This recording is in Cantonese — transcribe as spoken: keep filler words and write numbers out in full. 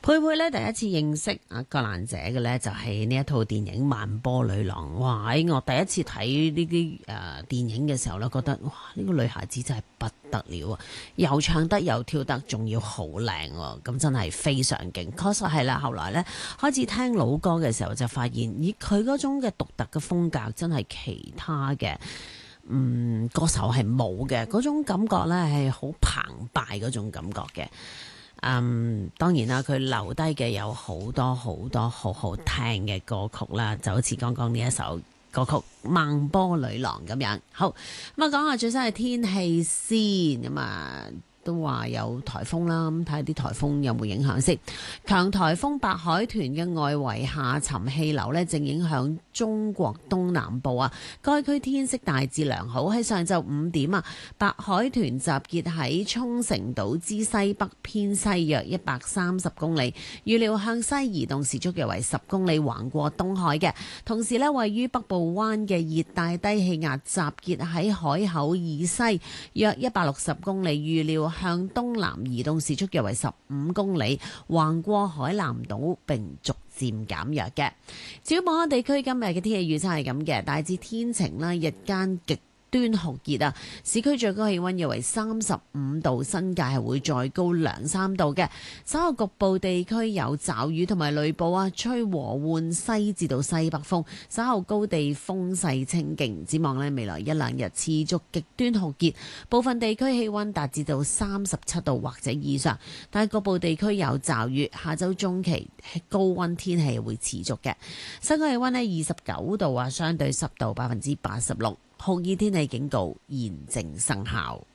佩佩咧第一次認識阿葛蘭姐嘅咧就係呢一套電影《萬波女郎》。哇！喺我第一次睇呢啲誒電影嘅時候咧，覺得哇呢、這個女孩子真係不得了啊！又唱得又跳得，仲要好靚喎，咁真係非常勁。確實係啦，後來咧開始聽老歌嘅時候就發現，咦佢嗰種嘅獨特嘅風格真係其他嘅嗯歌手係冇嘅，嗰種感覺咧係好澎湃嗰種感覺嘅。嗯，當然啦，佢留低嘅有好多好多好好聽嘅歌曲啦，就好似剛剛呢一首歌曲《萬波女郎》咁樣。好，咁啊講下最新嘅天氣先，咁啊都話有颱風啦，咁睇下啲颱風有冇影響先。強颱風白海豚嘅外圍下沉氣流呢，正影響中國東南部啊，該區天色大致良好。喺上晝五點啊，白海豚集結喺沖繩島之西北偏西約一百三十公里，預料向西移動，時速約為十公里，橫過東海嘅。同時呢，位於北部灣嘅熱帶低氣壓集結喺海口以西約一百六十公里，預料向東南移動，時速約為十五公里，橫過海南島並逐漸減弱嘅。至於本港地區今日嘅天氣預測係咁嘅，大致天晴啦，日間極端酷熱啊！市區最高氣溫約為三十五度，新界係會再高兩三度嘅。稍後局部地區有驟雨同埋雷暴啊，吹和緩西至到西北風，稍後高地風勢清勁。展望呢，未來一兩日持續極端酷熱，部分地區氣溫達至到三十七度或者以上，但係局部地區有驟雨。下週中期高溫天氣會持續嘅。室外氣溫呢，二十九度啊，相對濕度百分之八十六。酷熱天氣警告現正生效。